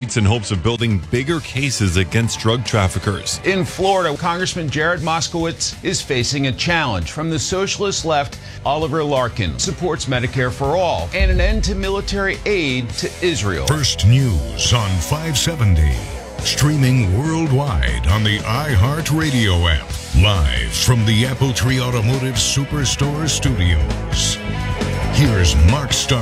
states in hopes of building bigger cases against drug traffickers. In Florida, Congressman Jared Moskowitz is facing a challenge from the socialist left. Oliver Larkin supports Medicare for all and an end to military aid to Israel. First News on 570. Streaming worldwide on the iHeartRadio app. Live from the Appletree Automotive Superstore studios. Here's Mark Starr.